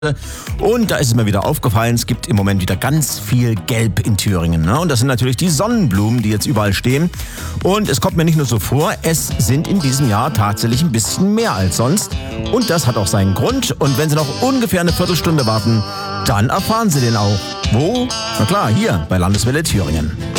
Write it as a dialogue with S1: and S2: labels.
S1: Und da ist es mir wieder aufgefallen, es gibt im Moment wieder ganz viel Gelb in Thüringen. Ne? Und das sind natürlich die Sonnenblumen, die jetzt überall stehen. Und es kommt mir nicht nur so vor, es sind in diesem Jahr tatsächlich ein bisschen mehr als sonst. Und das hat auch seinen Grund. Und wenn Sie noch ungefähr eine Viertelstunde warten, dann erfahren Sie den auch. Wo? Na klar, hier bei Landeswelle Thüringen.